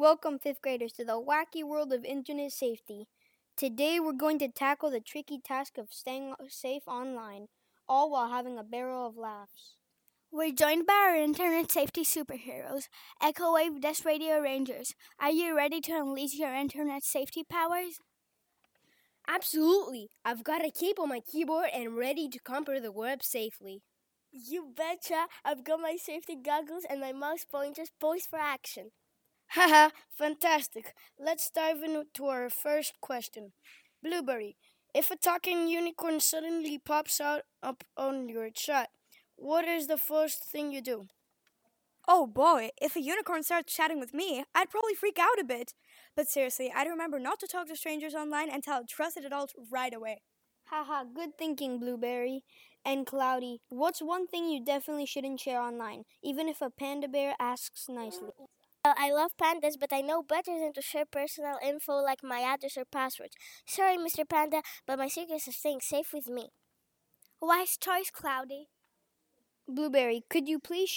Welcome, 5th graders, to the wacky world of internet safety. Today we're going to tackle the tricky task of staying safe online, all while having a barrel of laughs. We're joined by our internet safety superheroes, Echo Wave Desk Radio Rangers. Are you ready to unleash your internet safety powers? Absolutely! I've got a cape on my keyboard and ready to conquer the web safely. You betcha! I've got my safety goggles and my mouse pointers poised for action. Haha, fantastic! Let's dive into our first question. Blueberry, if a talking unicorn suddenly pops up on your chat, what is the first thing you do? Oh boy, if a unicorn starts chatting with me, I'd probably freak out a bit. But seriously, I'd remember not to talk to strangers online and tell a trusted adult right away. Haha, good thinking, Blueberry. And Cloudy, what's one thing you definitely shouldn't share online, even if a panda bear asks nicely? Well, I love pandas, but I know better than to share personal info like my address or passwords. Sorry, Mr. Panda, but my secrets are staying safe with me. Wise choice, Cloudy. Blueberry, could you please